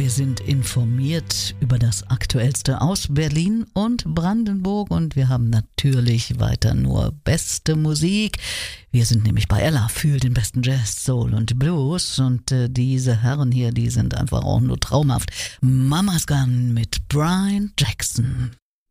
wir sind informiert über das Aktuellste aus Berlin und Brandenburg und wir haben natürlich weiter nur beste Musik. Wir sind nämlich bei Ella für den besten Jazz, Soul und Blues und diese Herren hier, die sind einfach auch nur traumhaft. Mama's Gun mit Brian Jackson.